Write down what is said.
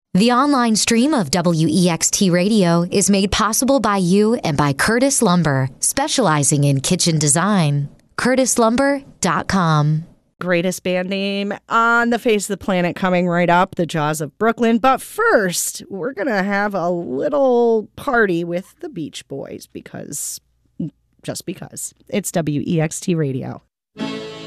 The online stream of WEXT Radio is made possible by you and by Curtis Lumber, specializing in kitchen design. CurtisLumber.com. Greatest band name on the face of the planet coming right up, the Jaws of Brooklyn. But first, we're going to have a little party with the Beach Boys just because. It's WEXT Radio.